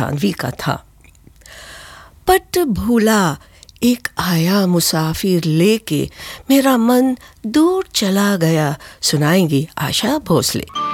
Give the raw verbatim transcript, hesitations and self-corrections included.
जाह्नवी का था। पट भूला एक आया मुसाफिर लेके, मेरा मन दूर चला गया, सुनाएंगी आशा भोसले।